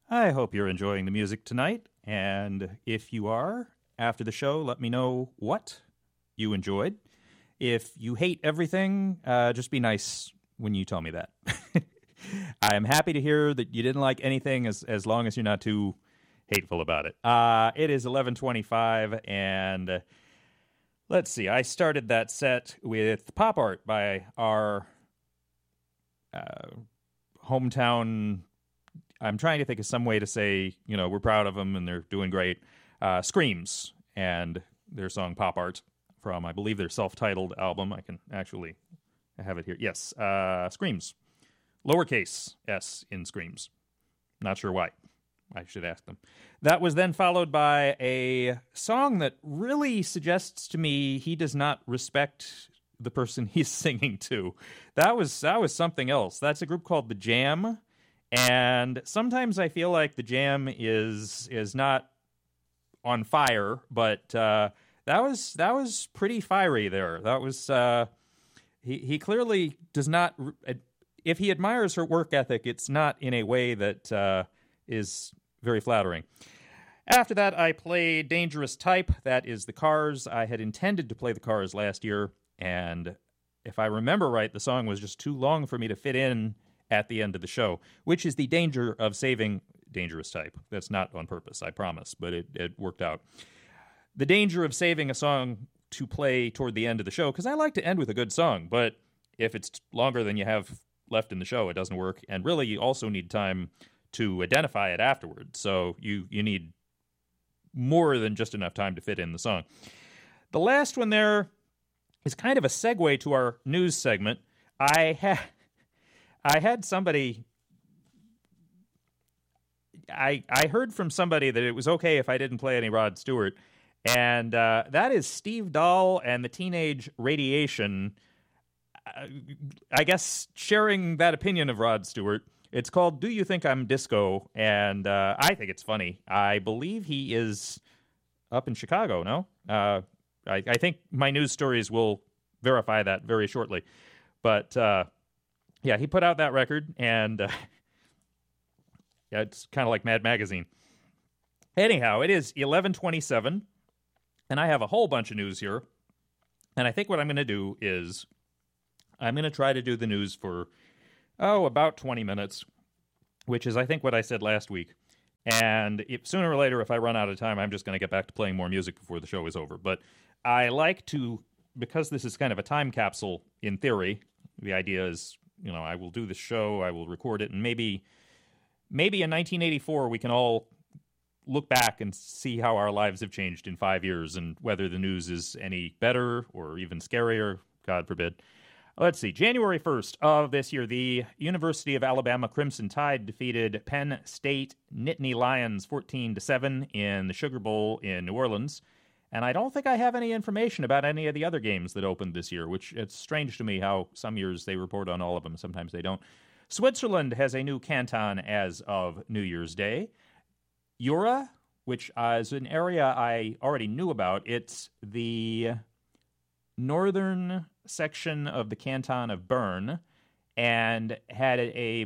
I hope you're enjoying the music tonight, and if you are, after the show, let me know what you enjoyed. If you hate everything, just be nice when you tell me that. I am happy to hear that you didn't like anything as long as you're not too hateful about it. It is 11:25, and let's see. I started that set with Pop Art by our hometown. I'm trying to think of some way to say, we're proud of them and they're doing great. Screams and their song Pop Art from, I believe, their self-titled album. I can actually have it here. Yes, Screams. Lowercase s in Screams. Not sure why. I should ask them. That was then followed by a song that really suggests to me he does not respect the person he's singing to. That was something else. That's a group called The Jam, and sometimes I feel like The Jam is not on fire, but that was pretty fiery there. That was he clearly does not. If he admires her work ethic, it's not in a way that is very flattering. After that, I played Dangerous Type. That is the Cars. I had intended to play the Cars last year, and if I remember right, the song was just too long for me to fit in at the end of the show, which is the danger of saving Dangerous Type. That's not on purpose, I promise, but it worked out. The danger of saving a song to play toward the end of the show, because I like to end with a good song, but if it's longer than you have left in the show, it doesn't work. And really, you also need time to identify it afterwards. So you need more than just enough time to fit in the song. The last one there is kind of a segue to our news segment. I had somebody. I heard from somebody that it was okay if I didn't play any Rod Stewart, and that is Steve Dahl and the Teenage Radiation. I guess sharing that opinion of Rod Stewart. It's called Do You Think I'm Disco? And I think it's funny. I believe he is up in Chicago, no? I think my news stories will verify that very shortly. But, yeah, he put out that record, and yeah, it's kind of like Mad Magazine. Anyhow, it is 11:27, and I have a whole bunch of news here. And I think what I'm going to do is I'm going to try to do the news for, about 20 minutes, which is, I think, what I said last week. And sooner or later, if I run out of time, I'm just going to get back to playing more music before the show is over. But I like to, because this is kind of a time capsule in theory, the idea is, I will do the show, I will record it, and maybe in 1984 we can all look back and see how our lives have changed in 5 years and whether the news is any better or even scarier, God forbid. Let's see. January 1st of this year, the University of Alabama Crimson Tide defeated Penn State Nittany Lions 14-7 in the Sugar Bowl in New Orleans. And I don't think I have any information about any of the other games that opened this year, which it's strange to me how some years they report on all of them. Sometimes they don't. Switzerland has a new canton as of New Year's Day. Jura, which is an area I already knew about. It's the northern section of the canton of Bern, and had a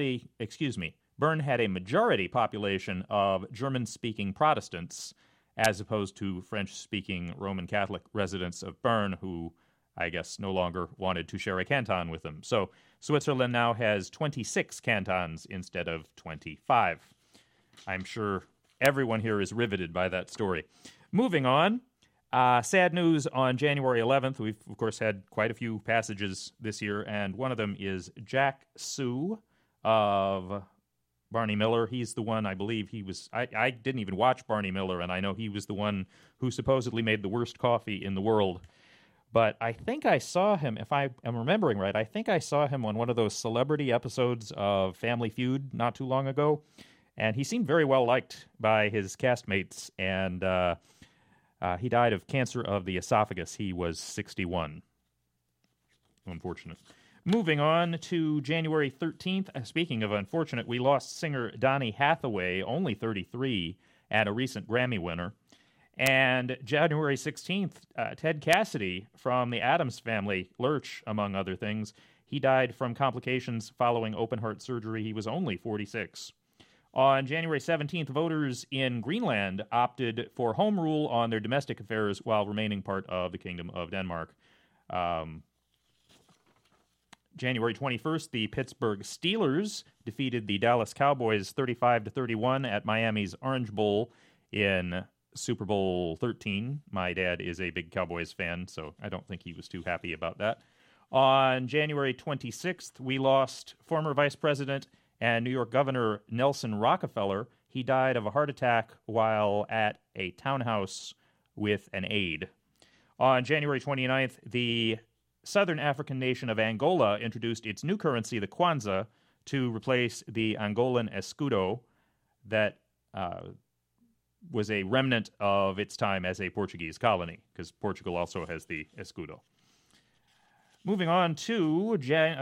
Bern had a majority population of German-speaking Protestants, as opposed to French-speaking Roman Catholic residents of Bern, who I guess no longer wanted to share a canton with them. So Switzerland now has 26 cantons instead of 25. I'm sure everyone here is riveted by that story. Moving on. Sad news on January 11th. We've, of course, had quite a few passages this year, and one of them is Jack Sue of Barney Miller. He's the one, I believe, I didn't even watch Barney Miller, and I know he was the one who supposedly made the worst coffee in the world. But I think I saw him, if I am remembering right, I think I saw him on one of those celebrity episodes of Family Feud not too long ago, and he seemed very well liked by his castmates, and he died of cancer of the esophagus. He was 61. Unfortunate. Moving on to January 13th. Speaking of unfortunate, we lost singer Donny Hathaway, only 33, and a recent Grammy winner. And January 16th, Ted Cassidy from the Addams Family, Lurch, among other things. He died from complications following open-heart surgery. He was only 46. On January 17th, voters in Greenland opted for home rule on their domestic affairs while remaining part of the Kingdom of Denmark. January 21st, the Pittsburgh Steelers defeated the Dallas Cowboys 35-31 at Miami's Orange Bowl in Super Bowl 13. My dad is a big Cowboys fan, so I don't think he was too happy about that. On January 26th, we lost former Vice President and New York Governor Nelson Rockefeller. He died of a heart attack while at a townhouse with an aide. On January 29th, the southern African nation of Angola introduced its new currency, the Kwanza, to replace the Angolan escudo that was a remnant of its time as a Portuguese colony, because Portugal also has the escudo. Moving on to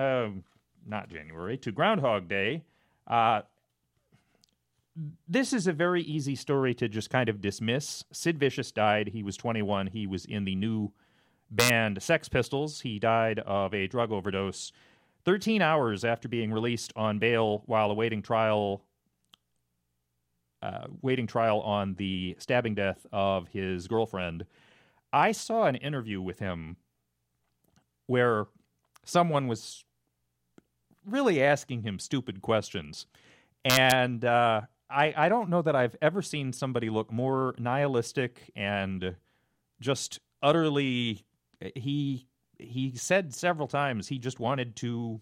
to Groundhog Day. This is a very easy story to just kind of dismiss. Sid Vicious died. He was 21. He was in the new band Sex Pistols. He died of a drug overdose 13 hours after being released on bail while awaiting trial on the stabbing death of his girlfriend. I saw an interview with him where someone was really asking him stupid questions. And I don't know that I've ever seen somebody look more nihilistic and just utterly... He said several times he just wanted to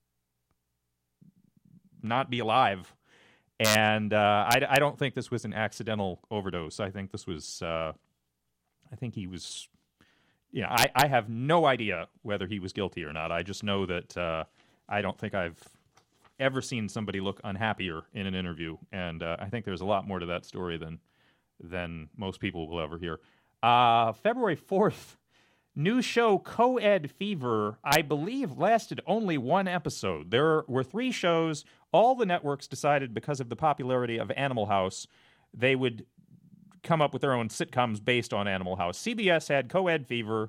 not be alive. And I don't think this was an accidental overdose. I think this was... I think he was... I have no idea whether he was guilty or not. I just know that I don't think I've ever seen somebody look unhappier in an interview. And I think there's a lot more to that story than most people will ever hear. February 4th, new show Co-Ed Fever, I believe, lasted only one episode. There were 3 shows. All the networks decided, because of the popularity of Animal House, they would come up with their own sitcoms based on Animal House. CBS had Co-Ed Fever,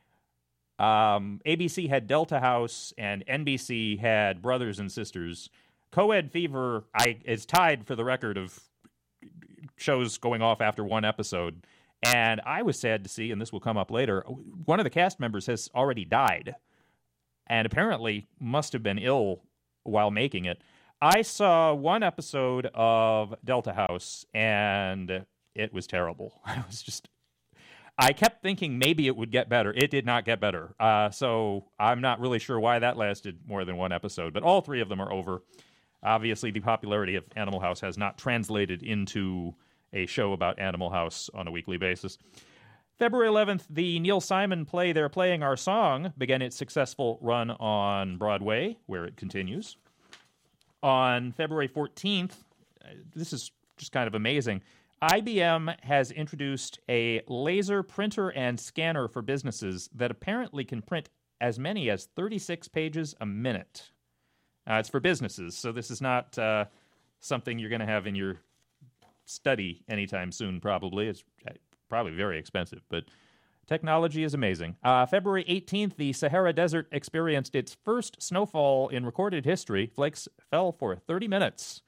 ABC had Delta House, and NBC had Brothers and Sisters. Co-Ed Fever is tied for the record of shows going off after one episode. And I was sad to see, and this will come up later, one of the cast members has already died and apparently must have been ill while making it. I saw one episode of Delta House, and it was terrible. I kept thinking maybe it would get better. It did not get better. So I'm not really sure why that lasted more than one episode, but all 3 of them are over. Obviously, the popularity of Animal House has not translated into a show about Animal House on a weekly basis. February 11th, the Neil Simon play They're Playing Our Song began its successful run on Broadway, where it continues. On February 14th, this is just kind of amazing, IBM has introduced a laser printer and scanner for businesses that apparently can print as many as 36 pages a minute. It's for businesses, so this is not something you're going to have in your study anytime soon, probably. It's probably very expensive, but technology is amazing. February 18th, the Sahara Desert experienced its first snowfall in recorded history. Flakes fell for 30 minutes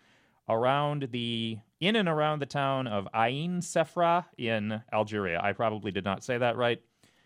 in and around the town of Ain Sefra in Algeria. I probably did not say that right.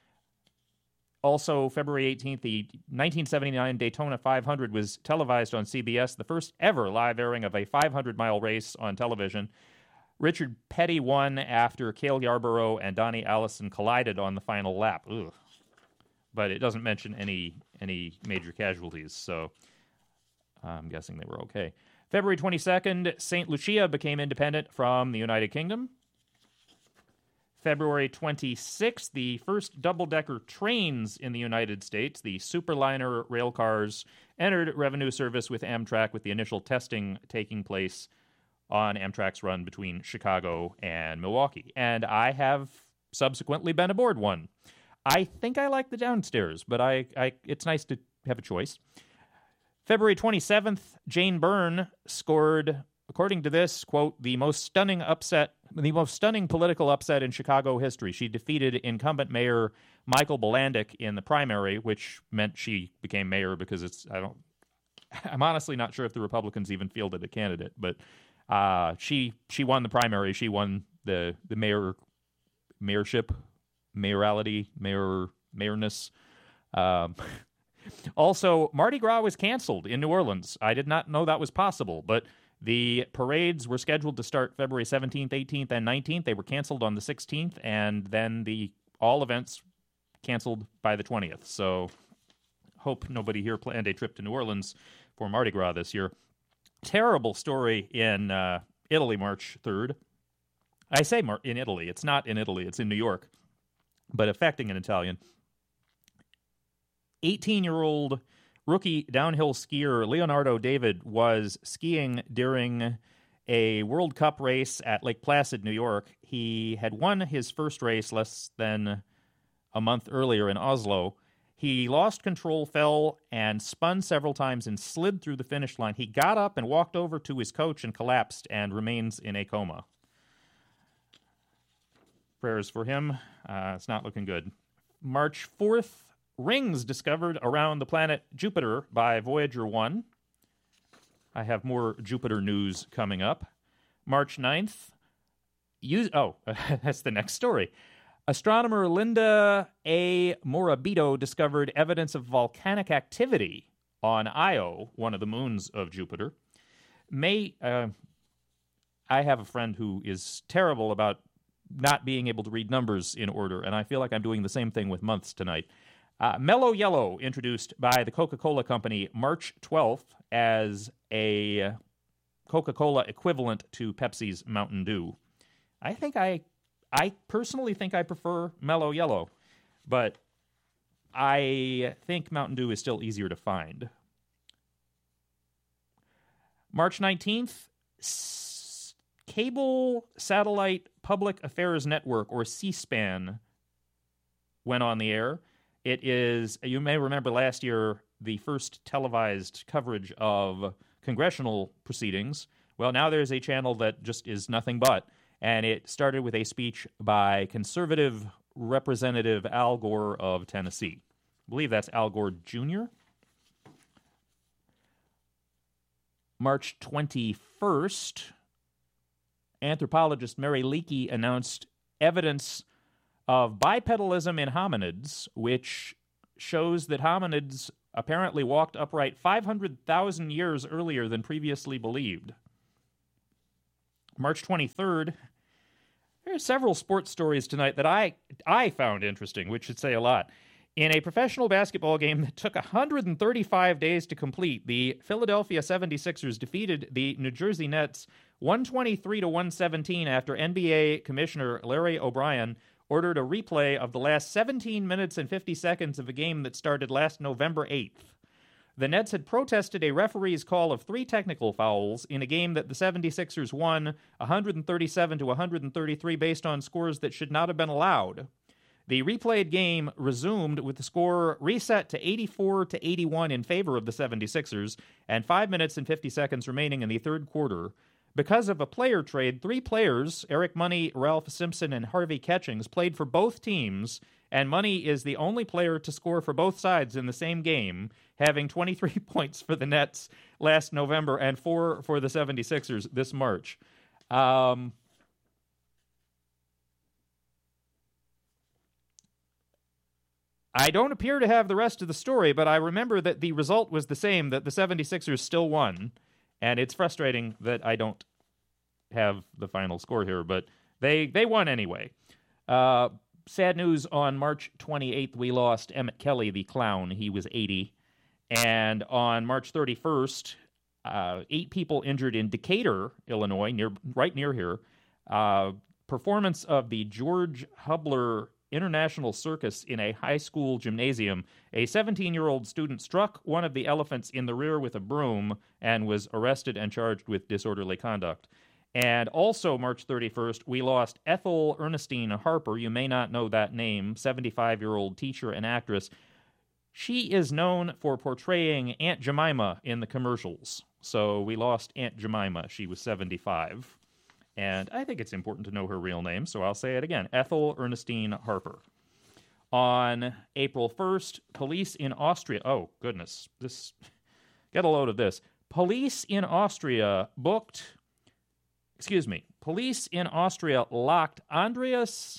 Also, February 18th, the 1979 Daytona 500 was televised on CBS, the first ever live airing of a 500-mile race on television. Richard Petty won after Cale Yarborough and Donnie Allison collided on the final lap. Ugh. But it doesn't mention any major casualties, so I'm guessing they were okay. February 22nd, St. Lucia became independent from the United Kingdom. February 26th, the first double-decker trains in the United States, the Superliner rail cars, entered revenue service with Amtrak, with the initial testing taking place on Amtrak's run between Chicago and Milwaukee. And I have subsequently been aboard one. I think I like the downstairs, but it's nice to have a choice. February 27th, Jane Byrne scored, according to this, quote, the most stunning political upset in Chicago history. She defeated incumbent mayor Michael Bilandic in the primary, which meant she became mayor because I'm honestly not sure if the Republicans even fielded a candidate, but She won the primary. She won the mayorship, mayorality, mayorness. Um, Also, Mardi Gras was canceled in New Orleans. I did not know that was possible, but the parades were scheduled to start February 17th, 18th, and 19th. They were canceled on the 16th, and then all events canceled by the 20th. So, hope nobody here planned a trip to New Orleans for Mardi Gras this year. Terrible story in Italy, March 3rd. I say in Italy. It's not in Italy. It's in New York, but affecting an Italian. 18-year-old rookie downhill skier Leonardo David was skiing during a World Cup race at Lake Placid, New York. He had won his first race less than a month earlier in Oslo. He lost control, fell, and spun several times and slid through the finish line. He got up and walked over to his coach and collapsed and remains in a coma. Prayers for him. It's not looking good. March 4th, rings discovered around the planet Jupiter by Voyager 1. I have more Jupiter news coming up. March 9th. That's the next story. Astronomer Linda A. Morabito discovered evidence of volcanic activity on Io, one of the moons of Jupiter. I have a friend who is terrible about not being able to read numbers in order, and I feel like I'm doing the same thing with months tonight. Mellow Yellow, introduced by the Coca-Cola Company March 12th as a Coca-Cola equivalent to Pepsi's Mountain Dew. I personally think I prefer Mellow Yellow, but I think Mountain Dew is still easier to find. March 19th, Cable Satellite Public Affairs Network, or C-SPAN, went on the air. It is, you may remember last year, the first televised coverage of congressional proceedings. Well, now there's a channel that just is nothing but, and it started with a speech by conservative Representative Al Gore of Tennessee. I believe that's Al Gore Jr. March 21st, anthropologist Mary Leakey announced evidence of bipedalism in hominids, which shows that hominids apparently walked upright 500,000 years earlier than previously believed. March 23rd, there are several sports stories tonight that I found interesting, which should say a lot. In a professional basketball game that took 135 days to complete, the Philadelphia 76ers defeated the New Jersey Nets 123-117 after NBA Commissioner Larry O'Brien ordered a replay of the last 17 minutes and 50 seconds of a game that started last November 8th. The Nets had protested a referee's call of 3 technical fouls in a game that the 76ers won 137-133 based on scores that should not have been allowed. The replayed game resumed with the score reset to 84-81 in favor of the 76ers and 5 minutes and 50 seconds remaining in the third quarter. Because of a player trade, 3 players, Eric Money, Ralph Simpson, and Harvey Catchings, played for both teams, and Money is the only player to score for both sides in the same game, having 23 points for the Nets last November and 4 for the 76ers this March. I don't appear to have the rest of the story, but I remember that the result was the same, that the 76ers still won. And it's frustrating that I don't have the final score here, but they won anyway. Sad news, on March 28th, we lost Emmett Kelly, the clown. He was 80. And on March 31st, 8 people injured in Decatur, Illinois, right near here. Performance of the George Hubler International Circus in a high school gymnasium. A 17-year-old student struck one of the elephants in the rear with a broom and was arrested and charged with disorderly conduct. And also March 31st, we lost Ethel Ernestine Harper. You may not know that name, 75-year-old teacher and actress. She is known for portraying Aunt Jemima in the commercials. So we lost Aunt Jemima. She was 75. And I think it's important to know her real name, so I'll say it again. Ethel Ernestine Harper. On April 1st, police in Austria... Oh, goodness. Get a load of this. Police in Austria booked Police in Austria locked Andreas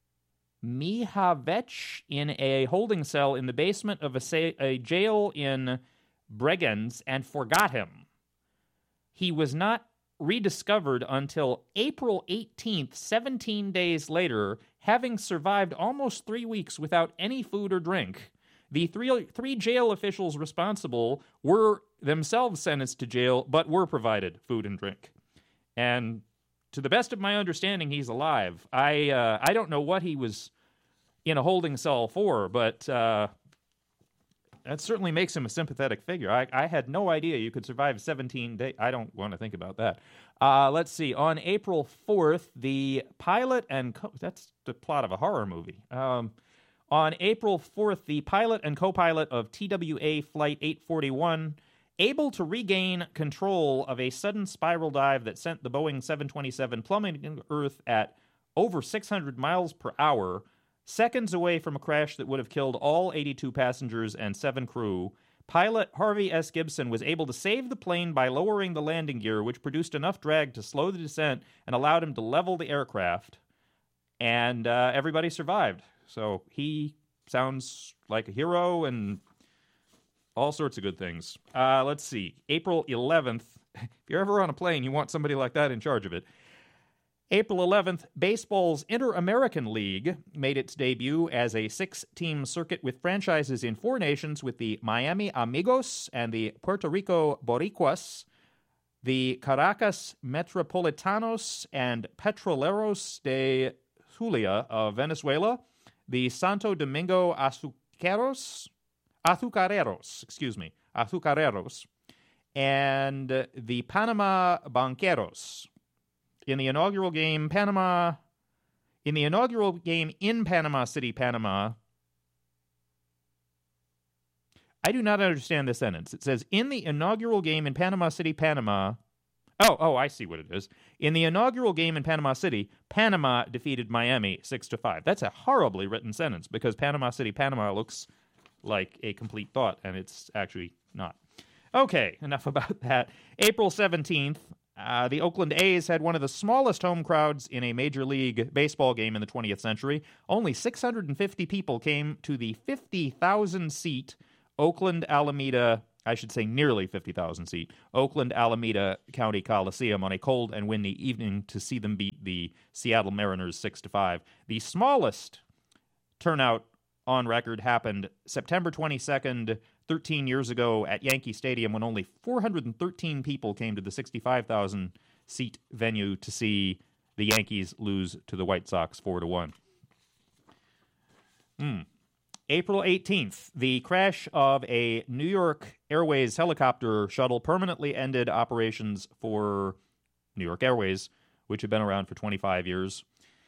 Mihavec in a holding cell in the basement of a jail in Bregenz and forgot him. He was not rediscovered until April 18th, 17 days later, having survived almost 3 weeks without any food or drink. The three jail officials responsible were themselves sentenced to jail, but were provided food and drink. And to the best of my understanding, he's alive. I don't know what he was in a holding cell for, but that certainly makes him a sympathetic figure. I had no idea you could survive 17 days. I don't want to think about that. Let's see. On April 4th, the pilot and that's the plot of a horror movie. On April 4th, the pilot and co-pilot of TWA Flight 841, able to regain control of a sudden spiral dive that sent the Boeing 727 plummeting to Earth at over 600 miles per hour, seconds away from a crash that would have killed all 82 passengers and 7 crew, pilot Harvey S. Gibson was able to save the plane by lowering the landing gear, which produced enough drag to slow the descent and allowed him to level the aircraft. And everybody survived. So he sounds like a hero and all sorts of good things. Let's see. April 11th. If you're ever on a plane, you want somebody like that in charge of it. April 11th, baseball's Inter-American League made its debut as a 6-team circuit with franchises in 4 nations with the Miami Amigos and the Puerto Rico Boricuas, the Caracas Metropolitanos and Petroleros de Zulia of Venezuela, the Santo Domingo Azucareros, and the Panama Banqueros. In the inaugural game in Panama City, Panama, I do not understand this sentence. It says, in the inaugural game in Panama City, Panama. Oh, I see what it is. In the inaugural game in Panama City, Panama defeated Miami 6-5. That's a horribly written sentence because Panama City, Panama looks like a complete thought, and it's actually not. Okay, enough about that. April 17th, the Oakland A's had one of the smallest home crowds in a Major League Baseball game in the 20th century. Only 650 people came to the 50,000-seat Oakland Alameda, I should say nearly 50,000-seat, Oakland Alameda County Coliseum on a cold and windy evening to see them beat the Seattle Mariners 6-5. The smallest turnout on record happened September 22nd, 13 years ago at Yankee Stadium when only 413 people came to the 65,000-seat venue to see the Yankees lose to the White Sox 4-1. April 18th, the crash of a New York Airways helicopter shuttle permanently ended operations for New York Airways, which had been around for 25 years.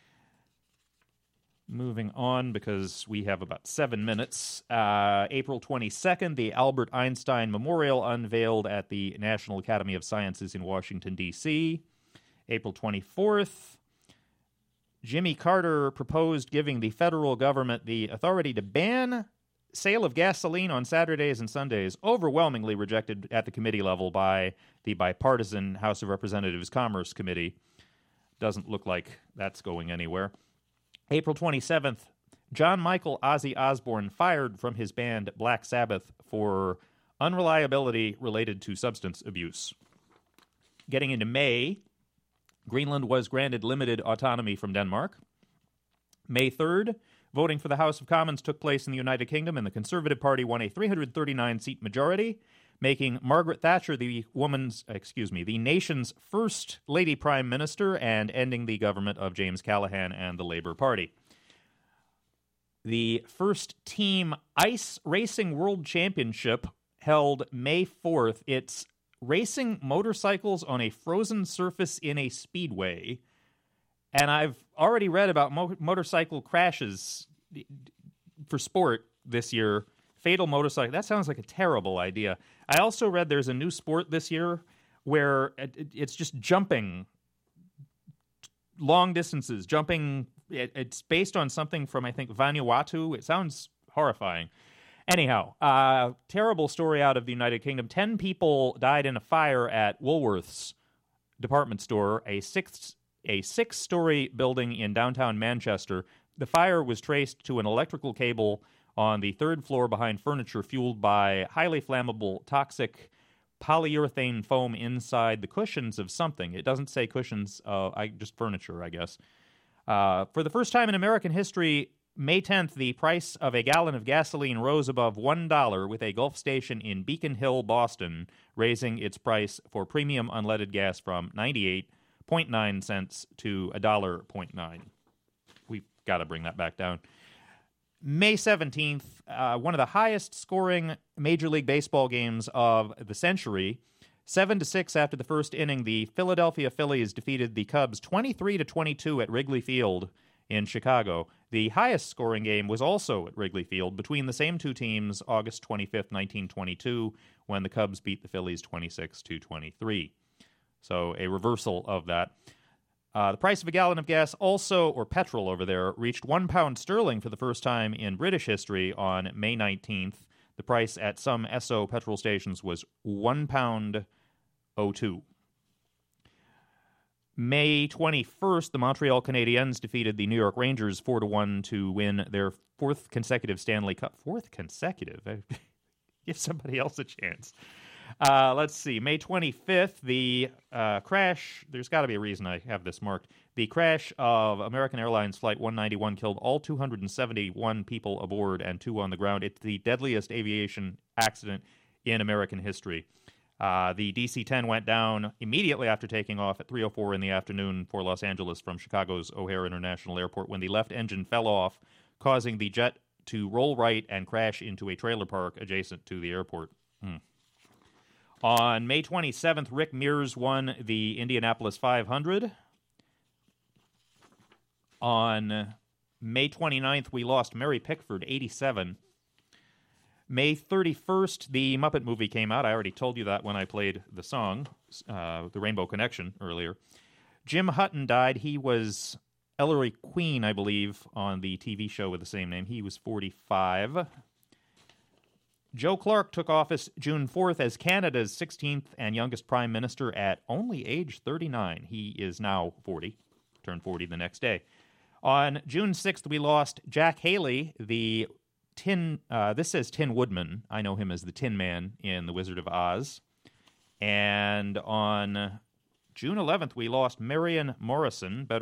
Moving on, because we have about 7 minutes. April 22nd, the Albert Einstein Memorial unveiled at the National Academy of Sciences in Washington, D.C. April 24th, Jimmy Carter proposed giving the federal government the authority to ban sale of gasoline on Saturdays and Sundays, overwhelmingly rejected at the committee level by the bipartisan House of Representatives Commerce Committee. Doesn't look like that's going anywhere. April 27th, John Michael Ozzy Osbourne fired from his band Black Sabbath for unreliability related to substance abuse. Getting into May, Greenland was granted limited autonomy from Denmark. May 3rd, voting for the House of Commons took place in the United Kingdom, and the Conservative Party won a 339-seat majority, making Margaret Thatcher the nation's first lady prime minister and ending the government of James Callaghan and the Labour Party. The first team ice racing world championship held May 4th. It's racing motorcycles on a frozen surface in a speedway. And I've already read about motorcycle crashes for sport this year. Fatal motorcycle. That sounds like a terrible idea. I also read there's a new sport this year where it's just jumping long distances. It's based on something from, I think, Vanuatu. It sounds horrifying. Anyhow, terrible story out of the United Kingdom. 10 people died in a fire at Woolworths department store, a six-story building in downtown Manchester. The fire was traced to an electrical cable on the third floor behind furniture fueled by highly flammable, toxic polyurethane foam inside the cushions of something. It doesn't say cushions, just furniture, I guess. For the first time in American history, May 10th, the price of a gallon of gasoline rose above $1 with a Gulf station in Beacon Hill, Boston, raising its price for premium unleaded gas from 98.9 cents to $1.09. We've got to bring that back down. May 17th, one of the highest-scoring Major League Baseball games of the century. 7-6 after the first inning, the Philadelphia Phillies defeated the Cubs 23-22 at Wrigley Field in Chicago. The highest-scoring game was also at Wrigley Field between the same two teams, August 25th, 1922, when the Cubs beat the Phillies 26-23. So a reversal of that. The price of a gallon of gas also, or petrol over there, reached £1 sterling for the first time in British history on May 19th. The price at some Esso petrol stations was £1.02. May 21st, the Montreal Canadiens defeated the New York Rangers 4-1 to win their fourth consecutive Stanley Cup. Fourth consecutive? Give somebody else a chance. Let's see. May 25th, the crash, there's got to be a reason I have this marked. The crash of American Airlines Flight 191 killed all 271 people aboard and 2 on the ground. It's the deadliest aviation accident in American history. The DC-10 went down immediately after taking off at 3:04 in the afternoon for Los Angeles from Chicago's O'Hare International Airport when the left engine fell off, causing the jet to roll right and crash into a trailer park adjacent to the airport. On May 27th, Rick Mears won the Indianapolis 500. On May 29th, we lost Mary Pickford, 87. May 31st, the Muppet movie came out. I already told you that when I played the song, The Rainbow Connection, earlier. Jim Hutton died. He was Ellery Queen, I believe, on the TV show with the same name. He was 45. Joe Clark took office June 4th as Canada's 16th and youngest prime minister at only age 39. He is now 40, turned 40 the next day. On June 6th, we lost Jack Haley, the this says Tin Woodman. I know him as the Tin Man in The Wizard of Oz. And on June 11th, we lost Marion Morrison, better